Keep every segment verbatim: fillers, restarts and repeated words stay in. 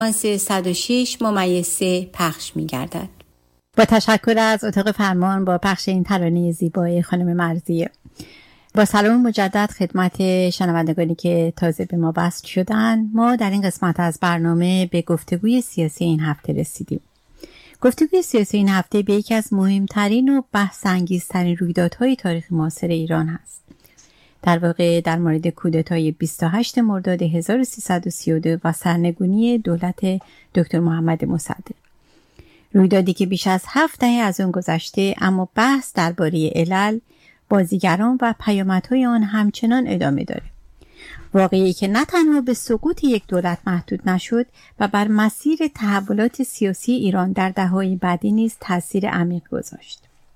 صد و شش ممیز سه پخش می گردد. با تشکر از اتاق فرمان با پخش این ترانه زیبای خانم مرضیه. با سلام مجدد خدمت شنوندگانی که تازه به ما وصل شدن، ما در این قسمت از برنامه به گفتگوی سیاسی این هفته رسیدیم. گفتگوی سیاسی این هفته به یکی از مهمترین و بحث انگیزترین رویدادهای تاریخ معاصر ایران هست. در واقع در مورد کودتای بیست و هشتم مرداد هزار و سیصد و سی و دو و سرنگونی دولت دکتر محمد مصدق. رویدادی که بیش از هفت دهه از اون گذشته، اما بحث درباره علل، بازیگران و پیامدهای آن همچنان ادامه داره. واقعی که نه تنها به سقوط یک دولت محدود نشد و بر مسیر تحولات سیاسی ایران در دهه‌های بعدی نیز تأثیر عمیق گذاشت.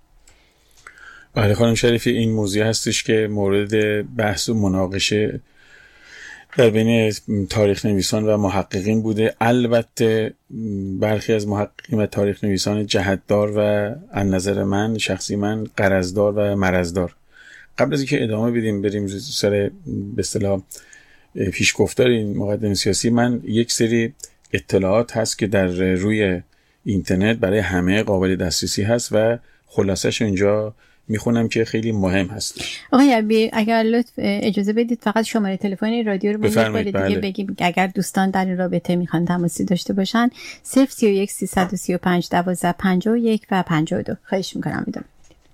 بله خانم شریفی، این موضوع هستش که مورد بحث و مناقشه در بین تاریخ نویسان و محققین بوده. البته برخی از محققین و تاریخ نویسان جهتدار و از نظر من شخصی من غرضدار و مرضدار. قبل از اینکه ادامه بدیم بریم سر به اصطلاح پیشگفتار این مقدمه سیاسی، من یک سری اطلاعات هست که در روی اینترنت برای همه قابل دسترسی هست و خلاصش اینجا میخونم که خیلی مهم هست. آقای عبی اگر لطف اجازه بدید فقط شماره تلفن رادیو رو یک بار دیگه بله. بگیم اگر دوستان در این رابطه میخوان تماسی داشته باشن صفر سی و یک سیصد و سی و پنج دوازده پنجاه و یک و پنجاه و دو. خواهش میکنم میدونم.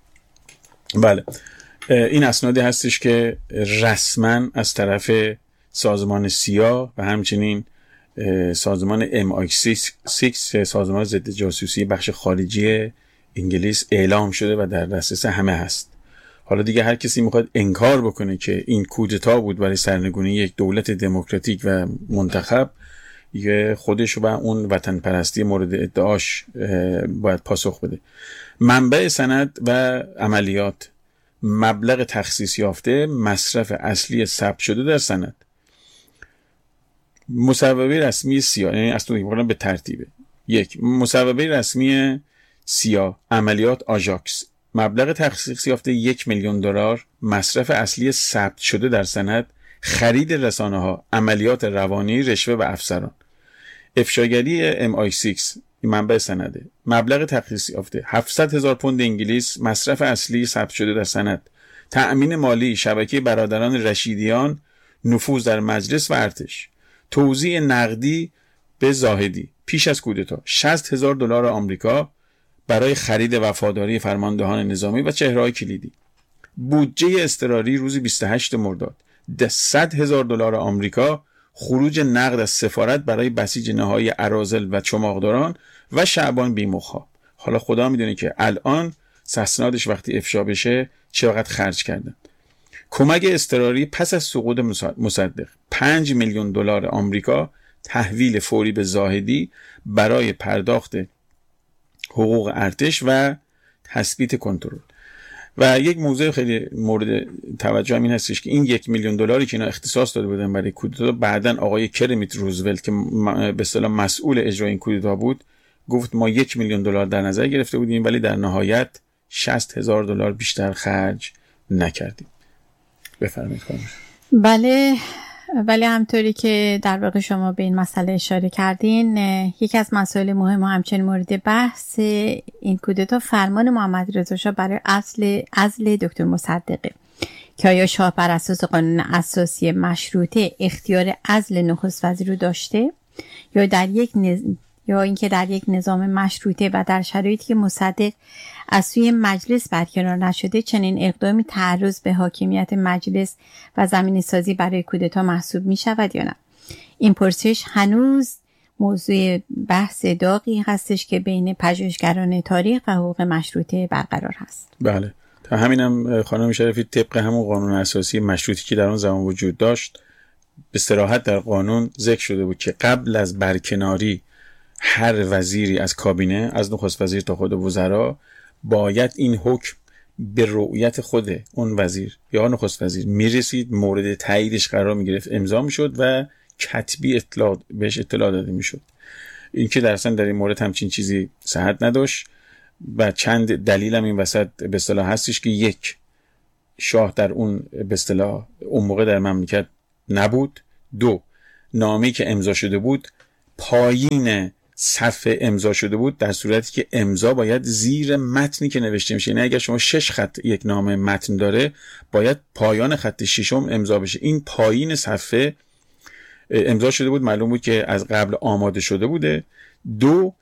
بله این اسنادی هستش که رسما از طرف سازمان سیا و همچنین سازمان ام آی شش سازمان ضد جاسوسی بخش خارجی انگلیس اعلام شده و در دسترس همه هست. حالا دیگه هر کسی میخواد انکار بکنه که این کودتا بود برای سرنگونی یک دولت دموکراتیک و منتخب، یه خودش و اون وطن پرستی مورد ادعاش باید پاسخ بده. منبع سند و عملیات، مبلغ تخصیص یافته، مصرف اصلی ثبت شده در سند، مصوبه رسمی سیا، یعنی اصلا میگم به ترتیبه. یک، مصوبه رسمی سیا، عملیات آژاکس، مبلغ تخصیص یافته یک میلیون دلار، مصرف اصلی ثبت شده در سند، خرید رسانه ها، عملیات روانی، رشوه و افسران، افشاگری ام آی شش، منبع سنده، مبلغ تخصیص یافته هفتصد هزار پوند انگلیس، مصرف اصلی ثبت شده در سند، تأمین مالی شبکه برادران رشیدیان، نفوذ در مجلس و ارتش، توزیع نقدی به زاهدی پیش از کودتا شصت هزار دلار آمریکا برای خرید وفاداری فرماندهان نظامی و چهره‌های کلیدی، بودجه اضطراری روز بیست و هشتم مرداد صد هزار دلار آمریکا، خروج نقد از سفارت برای بسیج نهایی اراذل و چماقداران و شعبان بیمخا. حالا خدا میدونه که الان اسنادش وقتی افشا بشه چقدر خرج کردن. کمک اضطراری پس از سقوط مصدق پنج میلیون دلار آمریکا، تحویل فوری به زاهدی برای پرداخت حقوق ارتش و تثبیت کنترل. و یک موضوع خیلی مورد توجه هم این هستش که این یک میلیون دلاری که اینا اختصاص داده بودن برای کودتا، بعدن آقای کرمیت روزولت که به اصطلاح مسئول اجرای این کودتا بود گفت ما یک میلیون دلار در نظر گرفته بودیم ولی در نهایت شصت هزار دلار بیشتر خرج نکردیم. بفرمایید خانم. بله، ولی همطوری که در واقع شما به این مسئله اشاره کردین، یکی از مسائل مهم و همچنین مورد بحث این کودتا فرمان محمد رضا شاه برای عزل عزل دکتر مصدقه که آیا شاه بر اساس قانون اساسی مشروطه اختیار عزل نخست وزیر رو داشته یا در یک نز... یا اینکه در یک نظام مشروطه و در شرایطی که مصدق از سوی مجلس برکنار نشده چنین اقدامی تعرض به حاکمیت مجلس و زمینه سازی برای کودتا محسوب می شود یا نه؟ این پرسش هنوز موضوع بحث داغی هستش که بین پژوهشگران تاریخ و حقوق مشروطه برقرار هست. بله، تا همینم خانم شریفی طبق همون قانون اساسی مشروطی که در اون زمان وجود داشت به صراحت در قانون ذکر شده بود که قبل از برکناری هر وزیری از کابینه از نخست وزیر تا خود وزرا باید این حکم به رؤیت خود اون وزیر یا نخست وزیر میرسید، مورد تاییدش قرار میگرفت، امضا میشد و کتبی اطلاع بهش اطلاع داده میشد. این که در اصل در این مورد همچین چیزی صحت نداشت و چند دلیل هم این وسط به اصطلاح هستش که یک، شاه در اون به اصطلاح اون موقع در مملکت نبود، دو، نامه‌ای که امضا شده بود پایین صفحه امضا شده بود، در صورتی که امضا باید زیر متنی که نوشته میشه. یعنی اگر شما شش خط یک نامه متن داره، باید پایان خط ششم امضا بشه. این پایین صفحه امضا شده بود، معلوم بود که از قبل آماده شده بوده. دو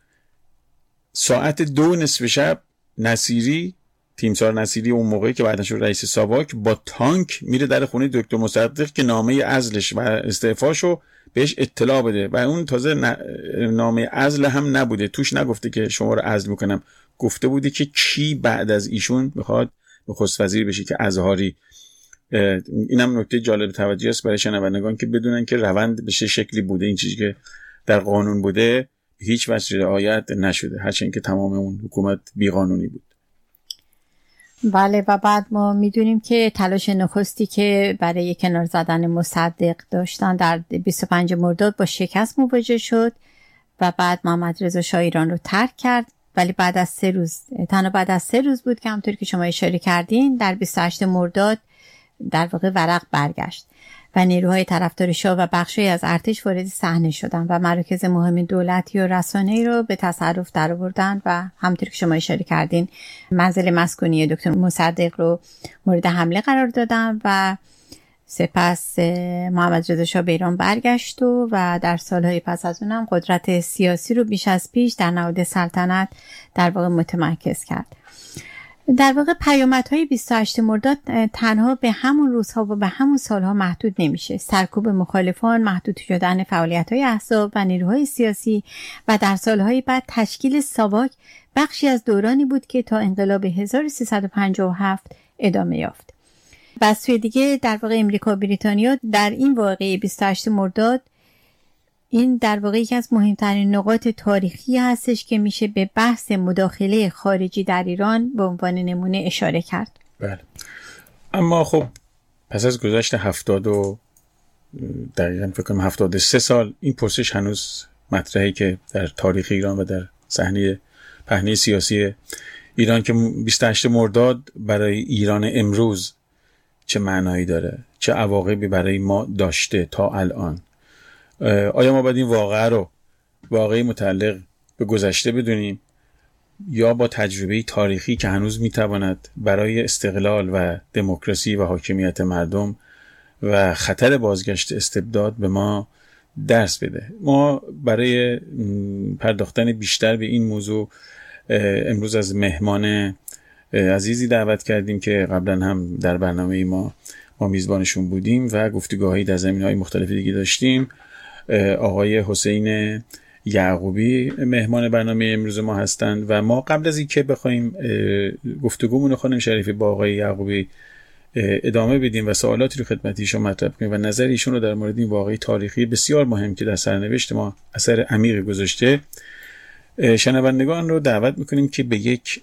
ساعت دو نصف شب نصیری، تیمسار نصیری اون موقعی که بعدش شد رئیس ساواک، با تانک میره در خونه دکتر مصدق که نامه عزلش و استعفاشو بهش اطلاع بده. و اون تازه نامه عزل هم نبوده، توش نگفته که شما رو عزل میکنم، گفته بوده که کی بعد از ایشون میخواد نخست وزیر بشه که اظهاری. اینم نکته جالب توجه است برای شنوندگان که بدونن که روند به چه شکلی بوده. این چیزی که در قانون بوده هیچ وجه رعایت نشده، هرچند که تمام اون حکومت بیقانونی بود. بله، و بعد ما میدونیم که تلاش نخستی که برای کنار زدن مصدق داشتن در بیست و پنج مرداد با شکست مواجه شد و بعد محمد رضا شاه ایران رو ترک کرد. ولی بعد از سه روز، تنها بعد از سه روز بود که همونطور که شما اشاره کردین در بیست و هشت مرداد در واقع ورق برگشت و نیروهای طرفدار شاه و بخشی از ارتش وارد صحنه شدن و مراکز مهم دولتی و رسانه‌ای رو به تصرف درآوردن و همونطور که شما اشاره کردین منزل مسکونی دکتر مصدق رو مورد حمله قرار دادن و سپس محمد رضا شاه به ایران برگشت و, و در سالهای پس از اونم قدرت سیاسی رو بیش از پیش در نهاد سلطنت در واقع متمرکز کرد. در واقع پیامدهای بیست و هشت مرداد تنها به همون روزها و به همون سالها محدود نمیشه. سرکوب مخالفان، محدود شدن فعالیت‌های احزاب و نیروهای سیاسی و در سالهای بعد تشکیل ساواک بخشی از دورانی بود که تا انقلاب هزار و سیصد و پنجاه و هفت ادامه یافت. و از سوی دیگه در واقع امریکا و بریتانیا در این واقعه بیست و هشت مرداد این در واقع یکی از مهمترین نقاط تاریخی هستش که میشه به بحث مداخله خارجی در ایران به عنوان نمونه اشاره کرد. بله. اما خب پس از گذشت هفتاد و دقیقاً فکر کنم هفتاد و سه سال این پرسش هنوز مطرحی که در تاریخ ایران و در صحنه پهنه سیاسی ایران که بیست و هشت مرداد برای ایران امروز چه معنایی داره، چه عواقبی برای ما داشته تا الان. آیا ما باید این واقعه رو واقعی متعلق به گذشته بدونیم یا با تجربه تاریخی که هنوز میتواند برای استقلال و دموکراسی و حاکمیت مردم و خطر بازگشت استبداد به ما درس بده؟ ما برای پرداختن بیشتر به این موضوع امروز از مهمان عزیزی دعوت کردیم که قبلا هم در برنامه ما ما میزبانشون بودیم و گفتگوهایی در زمینه‌های مختلف دیگه داشتیم. آقای حسین یعقوبی مهمان برنامه امروز ما هستند و ما قبل از اینکه بخوایم گفتگومون رو خانم شریفی با آقای یعقوبی ادامه بدیم و سوالاتی رو خدمت ایشون مطرح کنیم و نظر ایشون رو در مورد این واقعه تاریخی بسیار مهم که در سرنوشت ما اثر عمیق گذاشته، شنوندگان رو دعوت میکنیم که به یک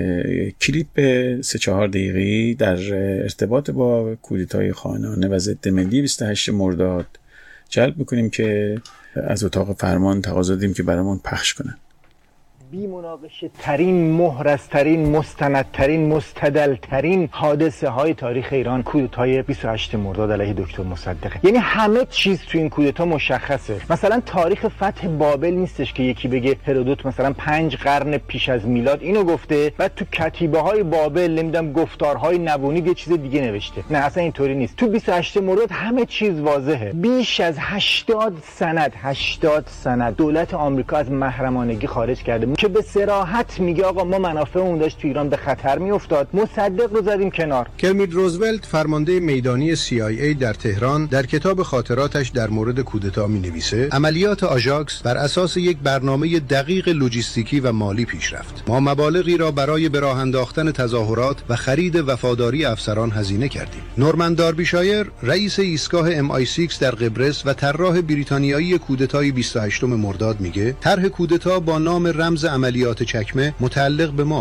کلیپ سه چهار دقیقه‌ای در ارتباط با کودتای خانانه و ضد ملی بیست و هشت مرداد جلب میکنیم که از اتاق فرمان تقاضا دادیم که برامون پخش کنن. بی مناقشه ترین، محرزترین، مستندترین، مستدلترین حادثه های تاریخ ایران کودتای بیست و هشت مرداد علیه دکتر مصدقه. یعنی همه چیز تو این کودتا مشخصه. مثلا تاریخ فتح بابل نیستش که یکی بگه هرودوت مثلا پنج قرن پیش از میلاد اینو گفته، بعد تو کتیبه های بابل نمیدونم گفتارهای نبونی یه چیز دیگه نوشته. نه اصلا اینطوری نیست. تو بیست و هشت مرداد همه چیز واضحه. بیش از هشتاد سند هشتاد سند دولت آمریکا از محرمانگی خارج کرده که به صراحت میگه آقا ما منافعمون داشت تو ایران به خطر میافتاد، مصدق رو زدیم کنار. کرمیت روزولت فرمانده میدانی سی آی ای در تهران در کتاب خاطراتش در مورد کودتا مینویسه عملیات آژاکس بر اساس یک برنامه دقیق لوجستیکی و مالی پیش رفت. ما مبالغی را برای به راه انداختن تظاهرات و خرید وفاداری افسران هزینه کردیم. نورمن داربیشایر رئیس ایستگاه ام آی شش در قبرس و طراح بریتانیایی کودتای بیست و هشت مرداد میگه طرح کودتا با نام رمز عملیات چکمه متعلق به ما بود.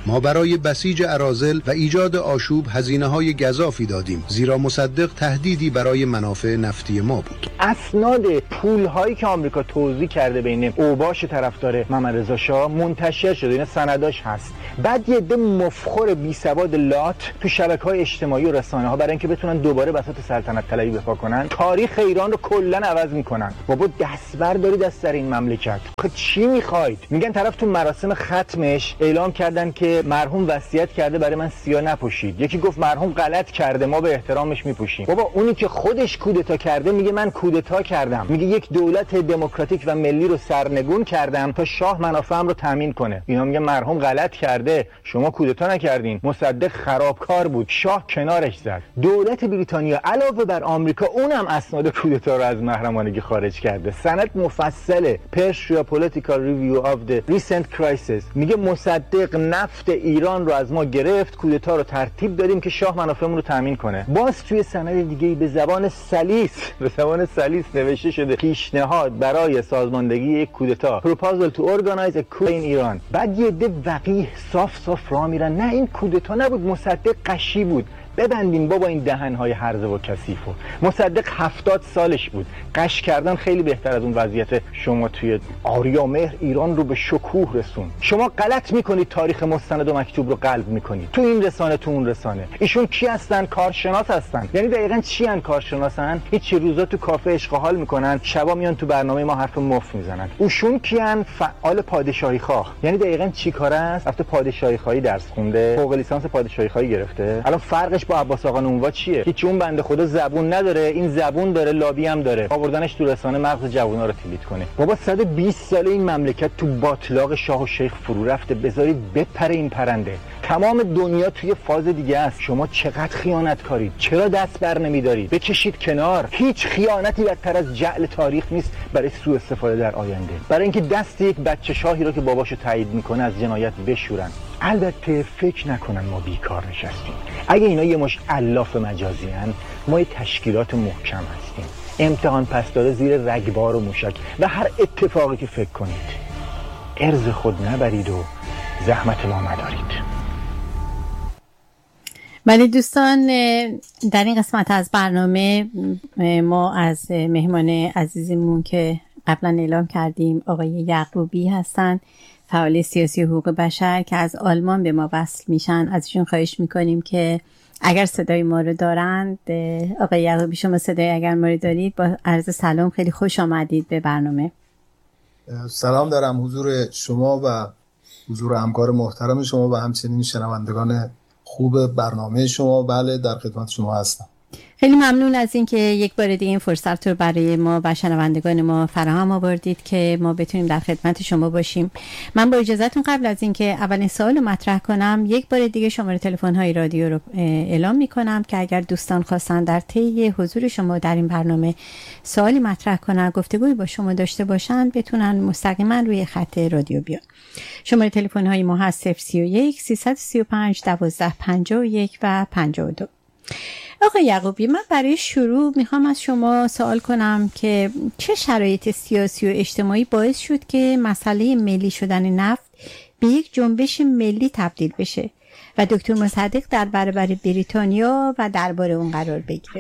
ما برای بسیج اراذل و ایجاد آشوب هزینه‌های گزافی دادیم، زیرا مصدق تهدیدی برای منافع نفتی ما بود. اسناد پول‌هایی که آمریکا توزیع کرده بین اوباش طرفدار محمد رضا شاه منتشر شده، اینا سنداش هست. بعد یه عده مفخر بیسواد لات تو شبکه‌های اجتماعی و رسانه‌ها برای اینکه بتونن دوباره بساط سلطنت طلبی بپا کنن، تاریخ ایران رو کلاً عوض میکنن. بابا دستبر دارید از سر این مملکت. خب چی میخواید؟ میگن طرف تو مراسم ختمش اعلام کردن که مرحوم وصیت کرده برای من سیاه نپوشید. یکی گفت مرحوم غلط کرده، ما به احترامش میپوشیم. بابا اونی که خودش کودتا کرده میگه من کودتا کردم، میگه یک دولت دموکراتیک و ملی رو سرنگون کردم تا شاه منافعم رو تامین کنه. اینا میگن مرحوم غلط کرده، شما کودتا نکردین، مصدق خرابکار بود، شاه کنارش زد. دولت بریتانیا علاوه بر آمریکا اونم اسناد کودتا رو از محرمانگی خارج کرده. سند مفصله Persia Political Review of the Recent Crisis میگه مصدق نفت ایران رو از ما گرفت، کودتا رو ترتیب دادیم که شاه منافعمون رو تامین کنه. باز توی سند دیگه به زبان سلیس به زبان سلیس نوشته شده پیشنهاد برای سازماندهی یک کودتا Proposal to Organize a Coup in Iran. بعد یه عده وقیح صاف صاف راه میرن نه این کودتا نبود، مصدق قشی بود. ببندین بابا این دهن‌های هرزه و کثیفو. مصدق هفتاد سالش بود. قش کردن خیلی بهتر از اون وضعیت شما توی آریا مهر ایران رو به شکوه رسون. شما غلط میکنید، تاریخ مستند و مکتوب رو قلب میکنید. تو این رسانه تو اون رسانه. ایشون کی هستن؟ کارشناس هستن. یعنی دقیقاً چی ان کارشناسن؟ هیچ روزا تو کافه عشق و حال میکنن، شبا میان تو برنامه ما حرف مفت میزنن. اوشون کیان؟ فعال پادشاهی خواه. یعنی دقیقاً چی کاره است؟ رفته پادشاهی خواهی درس خونده، فوق لیسانس پادشاهی خواهی گرفته. الان فرقش با عباس آقا نونوا چیه؟ که چون بنده خدا زبون نداره، این زبون داره، لابی هم داره. آوردنش تو رسانه مغز جوونا رو تیلیت کنه. بابا صد و بیست ساله این مملکت تو باطلاق شاه و شیخ فرو رفته، بذارید بپره این پرنده. تمام دنیا توی فاز دیگه است. شما چقدر خیانت کارید؟ چرا دست بر نمیدارید؟ بکشید کنار. هیچ خیانتی بدتر از جعل تاریخ نیست برای سوء استفاده در آینده. برای اینکه دست یک بچه شاهی رو که باباشو تایید میکنه از جنایت بشورن. البته فکر نکنن ما بیکار نشستیم. اگه اینا یه مش الاف مجازی هن، ما یه تشکیلات محکم هستیم. امتحان پس داده زیر رگبار و موشک و هر اتفاقی که فکر کنید ارز خود نبرید و زحمت ما مدارید. ولی دوستان در این قسمت از برنامه ما از مهمان عزیزمون که قبلا اعلام کردیم آقای یعقوبی هستن، فعال سیاسی و حقوق بشر که از آلمان به ما وصل میشن. ازشون خواهش میکنیم که اگر صدای ما رو دارند، آقای یعقوبی شما صدای اگر ما رو دارید، با عرض سلام خیلی خوش آمدید به برنامه. سلام دارم حضور شما و حضور همکار محترم شما و همچنین شنوندگان خوب برنامه شما. بله در خدمت شما هستم. خیلی ممنون از این که یک بار دیگه این فرصت رو برای ما و شنوندگان ما فراهم آوردید که ما بتونیم در خدمت شما باشیم. من با اجازهتون قبل از این که اولین سوال رو مطرح کنم، یک بار دیگه شماره تلفن های رادیو رو اعلام میکنم که اگر دوستان خواستن در طی حضور شما در این برنامه سوالی مطرح کنن، گفتگویی با شما داشته باشن، بتونن مستقیما روی خط رادیو بیان. شماره تلفن های ما هست صفر سی و یک سیصد و سی و پنج دوازده پنجاه و یک و پنجاه و دو. آقای یعقوبی، من برای شروع میخوام از شما سوال کنم که چه شرایط سیاسی و اجتماعی باعث شد که مسئله ملی شدن نفت به یک جنبش ملی تبدیل بشه و دکتر مصدق در برابر بریتانیا و دربار اون قرار بگیره؟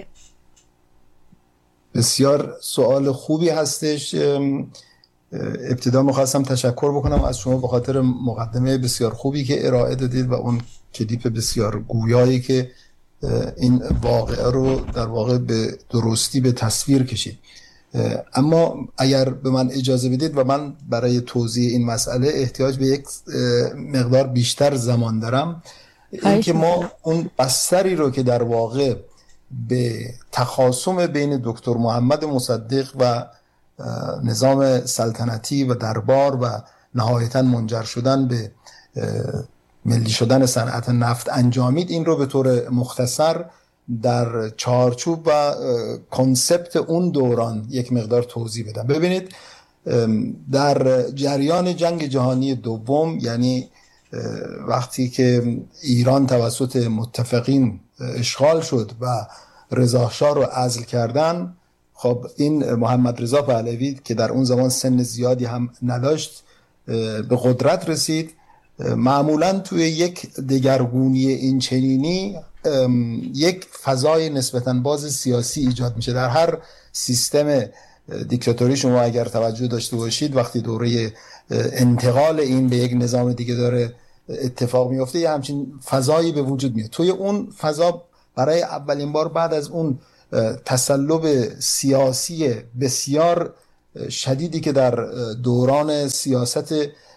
بسیار سوال خوبی هستش. ابتدا میخواستم تشکر بکنم از شما به خاطر مقدمه بسیار خوبی که ارائه دادید و اون کلیپ بسیار گویایی که این واقعه رو در واقع به درستی به تصویر کشید. اما اگر به من اجازه بدید و من برای توضیح این مسئله احتیاج به یک مقدار بیشتر زمان دارم، این که ما اون بستری رو که در واقع به تخاصم بین دکتر محمد مصدق و نظام سلطنتی و دربار و نهایتاً منجر شدن به ملی شدن صنعت نفت انجامید، این رو به طور مختصر در چارچوب و کنسپت اون دوران یک مقدار توضیح بدم. ببینید، در جریان جنگ جهانی دوم، یعنی وقتی که ایران توسط متفقین اشغال شد و رضا شاه رو عزل کردن، خب این محمد رضا پهلوی که در اون زمان سن زیادی هم نداشت به قدرت رسید معمولا توی یک دگرگونی این چنینی یک فضای نسبتاً باز سیاسی ایجاد میشه. در هر سیستم دیکتاتوری شما اگر توجه داشته باشید وقتی دوره انتقال این به یک نظام دیگه داره اتفاق میفته یه همچین فضایی به وجود میاد. توی اون فضا برای اولین بار بعد از اون تسلب سیاسی بسیار شدیدی که در دوران سیاست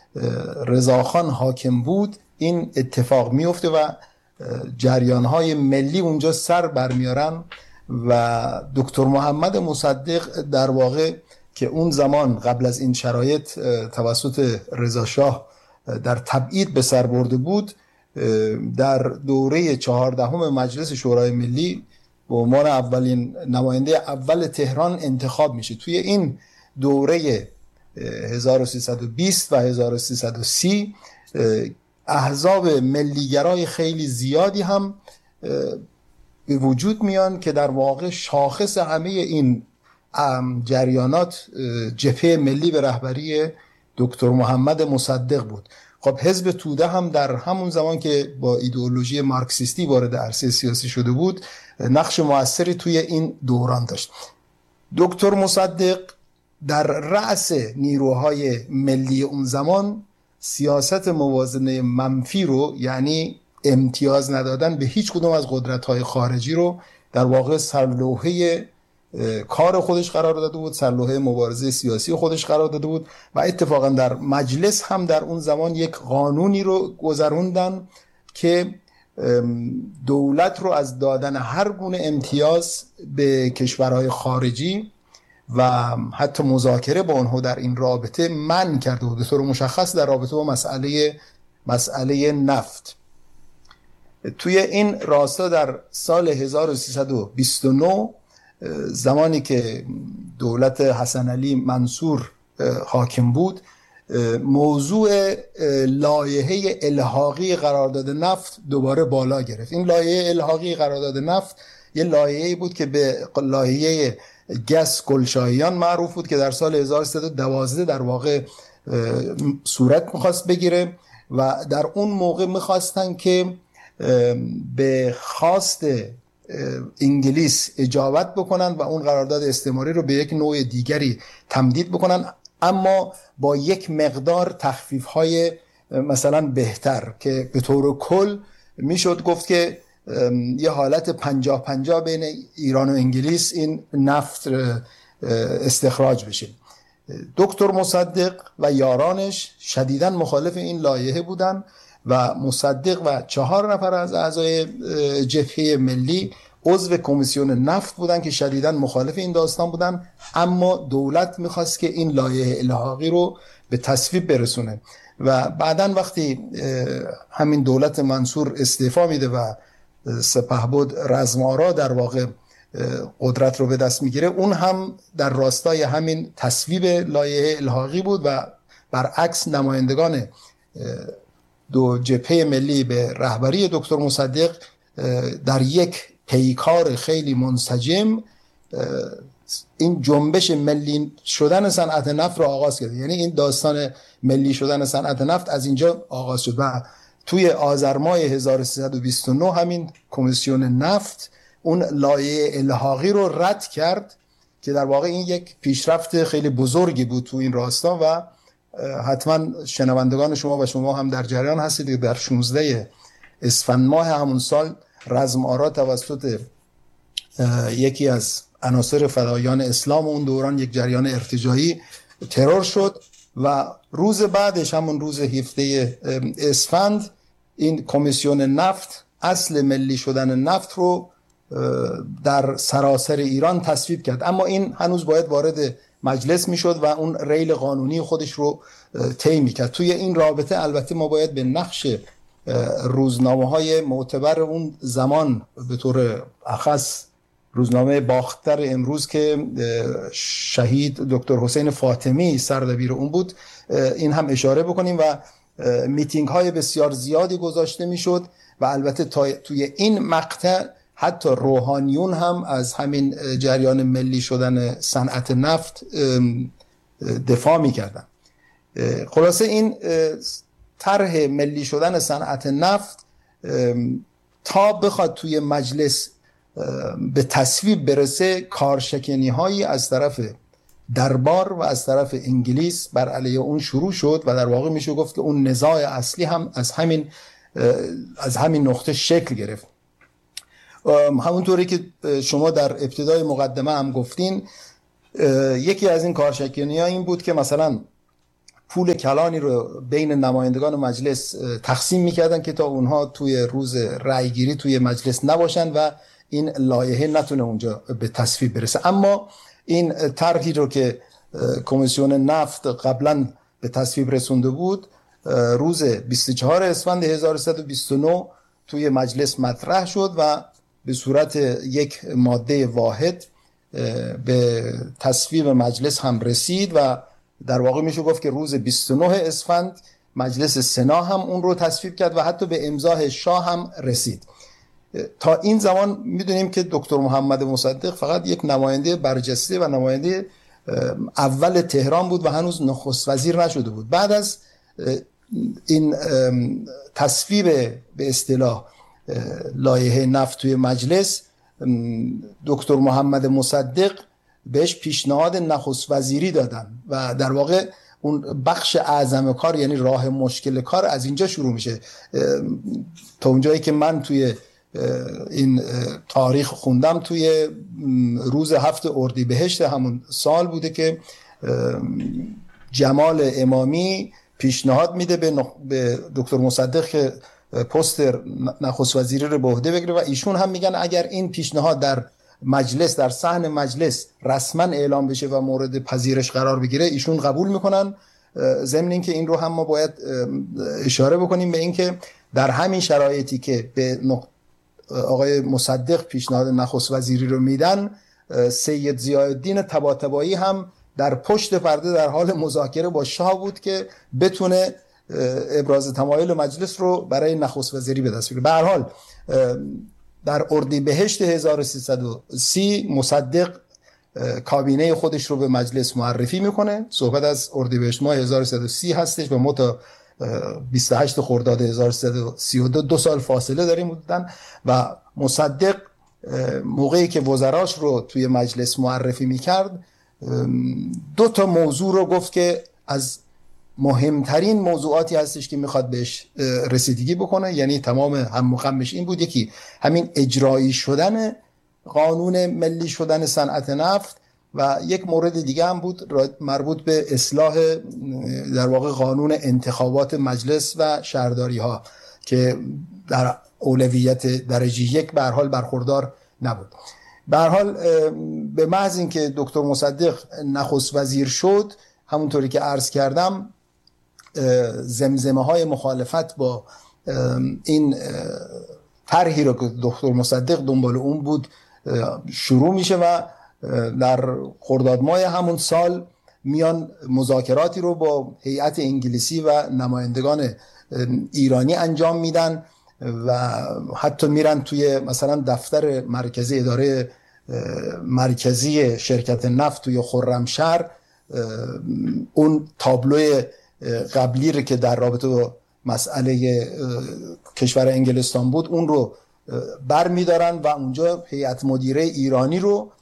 رضاخان حاکم بود این اتفاق میفته و جریان‌های ملی اونجا سر برمیارن و دکتر محمد مصدق در واقع که اون زمان قبل از این شرایط توسط رضا شاه در تبعید به سر برده بود در دوره چهاردهم مجلس شورای ملی به عنوان اولین نماینده اول تهران انتخاب میشه. توی این دوره هزار و سیصد و بیست و هزار و سیصد و سی احزاب ملیگرای خیلی زیادی هم به وجود میان که در واقع شاخص همه این جریانات جبهه ملی به رهبری دکتر محمد مصدق بود. خب حزب توده هم در همون زمان که با ایدئولوژی مارکسیستی وارد عرصه سیاسی شده بود نقش موثری توی این دوران داشت. دکتر مصدق در رأس نیروهای ملی اون زمان سیاست موازنه منفی رو، یعنی امتیاز ندادن به هیچ کدوم از قدرت‌های خارجی رو در واقع سرلوحه کار خودش قرار داده بود، سرلوحه مبارزه سیاسی خودش قرار داده بود و اتفاقا در مجلس هم در اون زمان یک قانونی رو گذروندن که دولت رو از دادن هر گونه امتیاز به کشورهای خارجی و حتی مذاکره با اونها در این رابطه منع کرده بود، به طور مشخص در رابطه با مسئله مسئله نفت. توی این راستا در سال هزار و سیصد و بیست و نه زمانی که دولت حسن علی منصور حاکم بود موضوع لایحه الحاقی قرارداد نفت دوباره بالا گرفت. این لایحه الحاقی قرارداد نفت یه لایحه‌ای بود که به لایحه گس گلشاهیان معروف بود که در سال هزار و سیصد و دوازده در واقع صورت میخواست بگیره و در اون موقع میخواستن که به خواست انگلیس اجابت بکنن و اون قرارداد استعماری رو به یک نوع دیگری تمدید بکنن، اما با یک مقدار تخفیف‌های مثلا بهتر که به طور کل میشد گفت که یه حالت پنجاه پنجاه بین ایران و انگلیس این نفت استخراج بشه. دکتر مصدق و یارانش شدیداً مخالف این لایحه بودن و مصدق و چهار نفر از اعضای جبهه ملی عضو کمیسیون نفت بودن که شدیداً مخالف این داستان بودن، اما دولت میخواست که این لایحه الحاقی رو به تصویب برسونه و بعداً وقتی همین دولت منصور استعفا میده و سپهبد رزم‌آرا در واقع قدرت رو به دست میگیره، اون هم در راستای همین تصویب لایحه الحاقی بود و برعکس نمایندگان دو جبهه ملی به رهبری دکتر مصدق در یک پیکار خیلی منسجم این جنبش ملی شدن صنعت نفت رو آغاز کرد. یعنی این داستان ملی شدن صنعت نفت از اینجا آغاز شد و توی آذر ماه هزار و سیصد و بیست و نه همین کمیسیون نفت اون لایحه الحاقی رو رد کرد که در واقع این یک پیشرفت خیلی بزرگی بود تو این راستا و حتما شنوندگان شما و شما هم در جریان هستید که در شانزده اسفند ماه همون سال رزم‌آرا توسط یکی از عناصر فدایان اسلام اون دوران، یک جریان ارتجاعی، ترور شد و روز بعدش همون روز هفده اسفند این کمیسیون نفت اصل ملی شدن نفت رو در سراسر ایران تصویب کرد، اما این هنوز باید وارد مجلس میشد و اون ریل قانونی خودش رو طی میکرد. توی این رابطه البته ما باید به نقش روزنامه‌های معتبر اون زمان به طور اخص روزنامه باختر امروز که شهید دکتر حسین فاطمی سردبیر اون بود این هم اشاره بکنیم و میتینگ های بسیار زیادی گذاشته میشد و البته توی این مقطع حتی روحانیون هم از همین جریان ملی شدن صنعت نفت دفاع میکردن. خلاصه این طرح ملی شدن صنعت نفت تا بخواد توی مجلس به تصویب برسه کارشکنی هایی از طرف دربار و از طرف انگلیس بر علیه اون شروع شد و در واقع میشه گفت که اون نزاع اصلی هم از همین از همین نقطه شکل گرفت. همونطوری که شما در ابتدای مقدمه هم گفتین، یکی از این کارشکنی ها این بود که مثلا پول کلانی رو بین نمایندگان مجلس تقسیم میکردن که تا اونها توی روز رأی گیری توی مجلس نباشن و این لایحه نتونه اونجا به تصویب برسه. اما این طرحی رو که کمیسیون نفت قبلا به تصویب رسونده بود روز بیست و چهارم اسفند هزار و سیصد و بیست و نه توی مجلس مطرح شد و به صورت یک ماده واحد به تصویب مجلس هم رسید و در واقع میشه گفت که روز بیست و نه اسفند مجلس سنا هم اون رو تصویب کرد و حتی به امضای شاه هم رسید. تا این زمان میدونیم که دکتر محمد مصدق فقط یک نماینده برجسته و نماینده اول تهران بود و هنوز نخست وزیر نشده بود. بعد از این تصویب به اصطلاح لایحه نفت توی مجلس، دکتر محمد مصدق بهش پیشنهاد نخست وزیری دادن و در واقع اون بخش اعظم کار، یعنی راه مشکل کار، از اینجا شروع میشه. تا اونجایی که من توی این تاریخ خوندم توی روز هفت اردیبهشت همون سال بوده که جمال امامی پیشنهاد میده به دکتر مصدق که پست نخست وزیری رو به عهده بگیره و ایشون هم میگن اگر این پیشنهاد در مجلس در صحن مجلس رسما اعلام بشه و مورد پذیرش قرار بگیره ایشون قبول میکنن. ضمن اینکه این رو هم ما باید اشاره بکنیم به اینکه در همین شرایطی که به آقای مصدق پیشنهاد نخست وزیری رو میدن، سید ضیاءالدین طباطبایی هم در پشت پرده در حال مذاکره با شاه بود که بتونه ابراز تمایل مجلس رو برای نخست وزیری به دست بیاره. به هر حال در اردیبهشت هزار و سیصد و سی مصدق کابینه خودش رو به مجلس معرفی میکنه. صحبت از اردیبهشت ماه هزار و سیصد و سی هستش و ما تا بیست و هشت خرداد هزار و سیصد و سی و دو دو سال فاصله داریم بودن و مصدق موقعی که وزراش رو توی مجلس معرفی میکرد دو تا موضوع رو گفت که از مهمترین موضوعاتی هستش که میخواد بهش رسیدگی بکنه، یعنی تمام هم و غمش این بود. یکی همین اجرایی شدن قانون ملی شدن صنعت نفت و یک مورد دیگه هم بود مربوط به اصلاح در واقع قانون انتخابات مجلس و شهرداری ها که در اولویت درجه یک به هر حال برخوردار نبود. به هر حال به محض اینکه دکتر مصدق نخست وزیر شد، همونطوری که عرض کردم زمزمه های مخالفت با این طرحی رو که دکتر مصدق دنبال اون بود شروع میشه و در خرداد ماه همون سال میان مذاکراتی رو با هیئت انگلیسی و نمایندگان ایرانی انجام میدن و حتی میرن توی مثلا دفتر مرکزی اداره مرکزی شرکت نفت توی خرمشهر اون تابلو قبلی رو که در رابطه با مسئله کشور انگلستان بود اون رو بر میدارن و اونجا هیئت مدیره ایرانی رو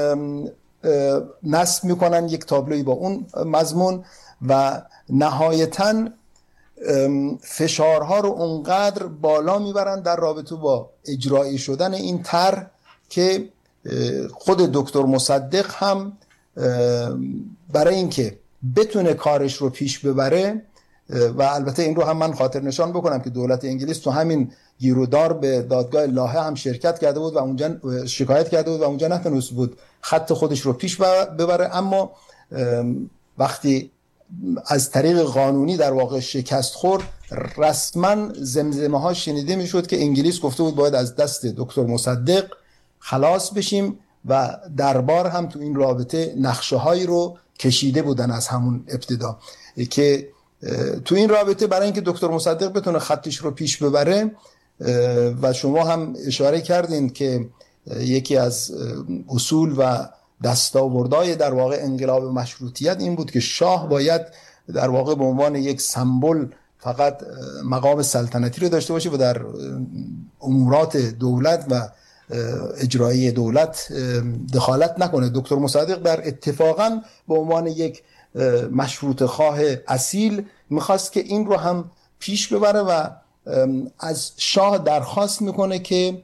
نصب میکنن، یک تابلوی با اون مضمون، و نهایتاً فشارها رو اونقدر بالا میبرن در رابطه با اجرایی شدن این طرح که خود دکتر مصدق هم برای اینکه بتونه کارش رو پیش ببره، و البته این رو هم من خاطر نشان بکنم که دولت انگلیس تو همین گیرودار به دادگاه لاهه هم شرکت کرده بود و اونجا شکایت کرده بود و اونجا نتونست بود خط خودش رو پیش ببره، اما وقتی از طریق قانونی در واقع شکست خورد، رسما زمزمه ها شنیده میشد که انگلیس گفته بود باید از دست دکتر مصدق خلاص بشیم و دربار هم تو این رابطه نقشه هایی رو کشیده بودن از همون ابتدا که تو این رابطه برای اینکه دکتر مصدق بتونه خطش رو پیش ببره، و شما هم اشاره کردین که یکی از اصول و دستاوردهای در واقع انقلاب مشروطیت این بود که شاه باید در واقع به عنوان یک سمبل فقط مقام سلطنتی رو داشته باشه و در امورات دولت و اجرایی دولت دخالت نکنه. دکتر مصدق در اتفاقا به عنوان یک مشروط خواه اصیل میخواست که این رو هم پیش ببره و از شاه درخواست میکنه که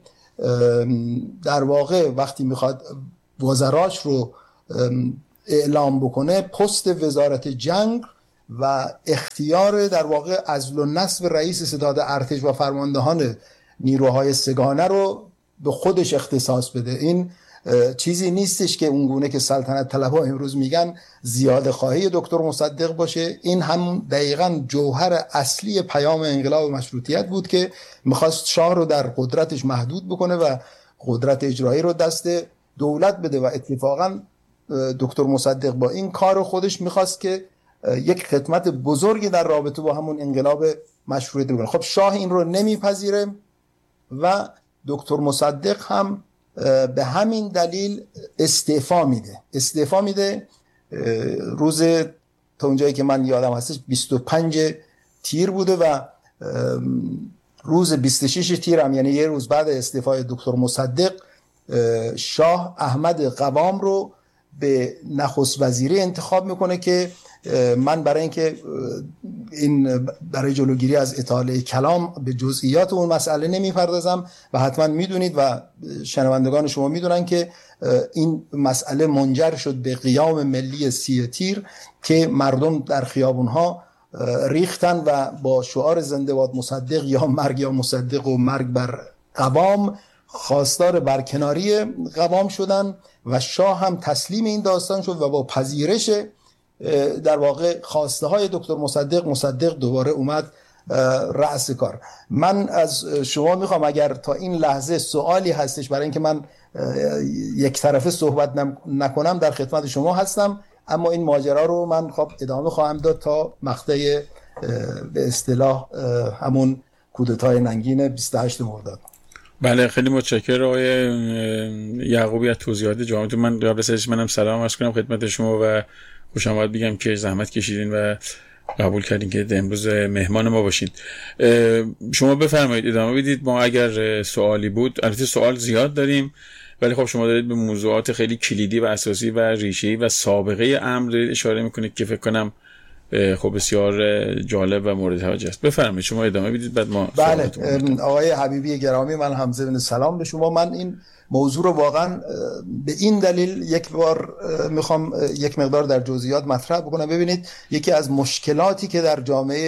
در واقع وقتی میخواد وزراش رو اعلام بکنه پست وزارت جنگ و اختیار در واقع عزل و نصب رئیس ستاد ارتش و فرماندهان نیروهای سگانه رو به خودش اختصاص بده. این چیزی نیستش که اونگونه که سلطنت طلبها امروز میگن زیاده خواهی دکتر مصدق باشه. این هم دقیقاً جوهر اصلی پیام انقلاب مشروطیت بود که میخواست شاه رو در قدرتش محدود بکنه و قدرت اجرایی رو دست دولت بده و اتفاقاً دکتر مصدق با این کار خودش میخواست که یک خدمت بزرگی در رابطه با همون انقلاب مشروطیت بکنه. خب شاه این رو نمیپذیره و دکتر مصدق هم به همین دلیل استعفا میده استعفا میده روز تا اونجایی که من یادم هستش بیست و پنج تیر بوده و روز بیست و شش تیر هم یعنی یه روز بعد استعفای دکتر مصدق شاه احمد قوام رو به نخست وزیری انتخاب میکنه که من برای اینکه این برای جلوگیری از اطاله کلام به جزئیات اون مسئله نمیپردازم و حتما میدونید و شنوندگان شما میدونن که این مسئله منجر شد به قیام ملی سی تیر که مردم در خیابونها ریختن و با شعار زنده باد مصدق یا مرگ یا مصدق و مرگ بر قوام خواستار برکناری قوام شدن و شاه هم تسلیم این داستان شد و با پذیرش در واقع خواسته های دکتر مصدق مصدق دوباره اومد رأس کار. من از شما میخوام اگر تا این لحظه سوالی هستش برای اینکه من یک طرفه صحبت نکنم در خدمت شما هستم، اما این ماجرا رو من خب ادامه خواهم داد تا مقطع به اصطلاح همون کودتای ننگین بیست و هشتم مرداد. بله خیلی متشکرم آقای یعقوبی از توضیحات جامعتون. من قبل از اینکه منم سلام عرض کنم خدمت شما و خوش آمد بگم که زحمت کشیدین و قبول کردین که امروز مهمان ما باشید. شما بفرمایید ادامه بدید. ما اگر سوالی بود، البته سوال زیاد داریم ولی خب شما دارید به موضوعات خیلی کلیدی و اساسی و ریشه‌ای و سابقه امر اشاره میکنید که فکر کنم خب بسیار جالب و مورد توجه است. بفرمایید شما ادامه بدید بعد ما. بله آقای حبیبی گرامی، من هم ضمن سلام به شما. من این موضوع رو واقعا به این دلیل یک بار میخوام یک مقدار در جزئیات مطرح بکنم. ببینید یکی از مشکلاتی که در جامعه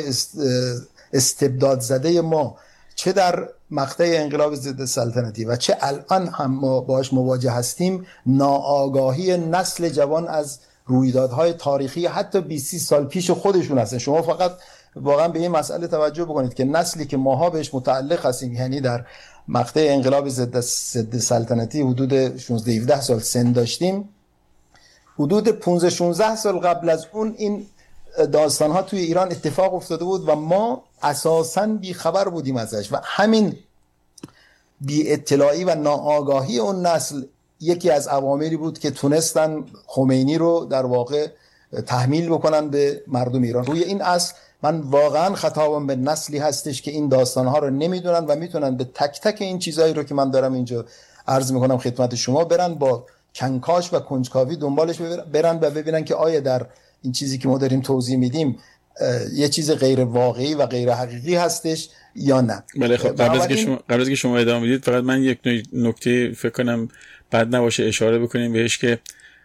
استبداد زده ما چه در مقطع انقلاب ضد سلطنتی و چه الان هم ما باهاش مواجه هستیم، ناآگاهی نسل جوان از رویدادهای تاریخی حتی بیست سال پیش خودشون هستن. شما فقط واقعا به این مسئله توجه بکنید که نسلی که ماها بهش متعلق هستیم، یعنی در مقطع انقلاب ضد سلطنتی حدود شانزده هفده سال سن داشتیم، حدود پانزده شانزده سال قبل از اون این داستان ها توی ایران اتفاق افتاده بود و ما اساساً بی خبر بودیم ازش و همین بی اطلاعی و ناآگاهی اون نسل یکی از عواملی بود که تونستن خمینی رو در واقع تحمیل بکنن به مردم ایران. روی این اصل من واقعا خطابم به نسلی هستش که این داستانها رو نمیدونن و میتونن به تک تک این چیزایی رو که من دارم اینجا عرض میکنم خدمت شما برن با کنکاش و کنجکاوی دنبالش برن و ببینن که آیا در این چیزی که ما داریم توضیح میدیم یه چیز غیر واقعی و غیر حقیقی هستش یا نه. بله خب قبل از که شما قبل از که شما ادامه بدید فقط من یک نکته فکر کنم بد نباشه اشاره بکنیم بهش که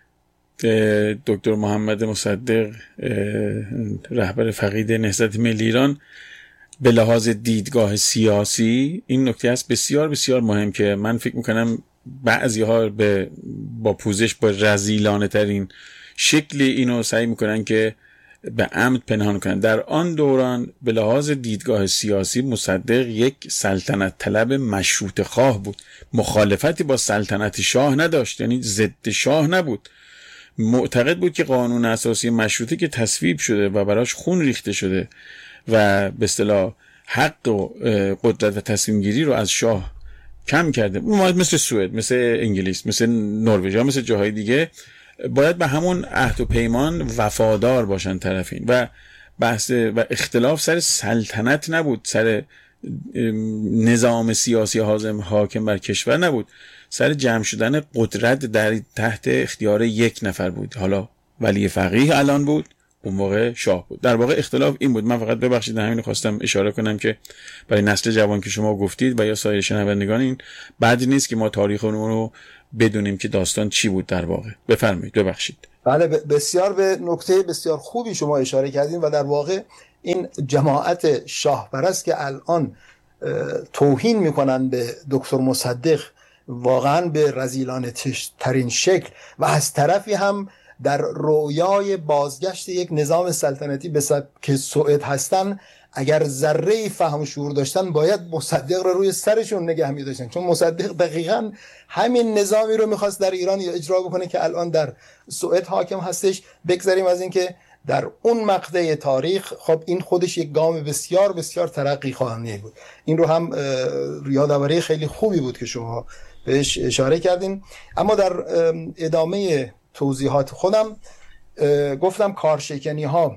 دکتر محمد مصدق رهبر فقید نهضت ملی ایران به لحاظ دیدگاه سیاسی این نکته است بسیار بسیار مهم که من فکر میکنم بعضی ها به با پوزش با رذیلانه ترین شکلی اینو سعی میکنن که به عمد پنهان کنن. در آن دوران به لحاظ دیدگاه سیاسی مصدق یک سلطنت طلب مشروط خواه بود، مخالفتی با سلطنت شاه نداشت، یعنی ضد شاه نبود. معتقد بود که قانون اساسی مشروطه که تصویب شده و براش خون ریخته شده و به اصطلاح حق و قدرت و تصمیم گیری رو از شاه کم کرده، مثل سوئد، مثل انگلیس، مثل نروژ، مثل جاهای دیگه باید به همون عهد و پیمان وفادار باشن طرفین و بحث و اختلاف سر سلطنت نبود، سر نظام سیاسی حاکم حاکم بر کشور نبود، سر جمع شدن قدرت در تحت اختیار یک نفر بود. حالا ولی فقیه الان بود، اون موقع شاه بود. در واقع اختلاف این بود. من فقط ببخشید همین خواستم اشاره کنم که برای نسل جوان که شما گفتید و یا سایر شنوندگان این بعد نیست که ما تاریخ اون رو بدونیم که داستان چی بود در واقع. بفرمایید. ببخشید. بله، بسیار به نکته بسیار خوبی شما اشاره کردین و در واقع این جماعت شاه پرست که الان توهین میکنن به دکتر مصدق واقعا به رذیلانه ترین شکل و از طرفی هم در رویای بازگشت یک نظام سلطنتی به سبک سوئد هستن، اگر ذره فهم و شعور داشتن باید مصدق رو روی سرشون نگه می داشتن، چون مصدق دقیقاً همین نظامی رو میخواست در ایران اجرا بکنه که الان در سوئد حاکم هستش. بگذاریم از این که در اون مقطع تاریخ خب این خودش یک گام بسیار بسیار ترقی خواهانه بود. این رو هم یادآوری خیلی خوبی بود که شما بهش اشاره کردین. اما در ادامه توضیحات خودم گفتم کارشکنی ها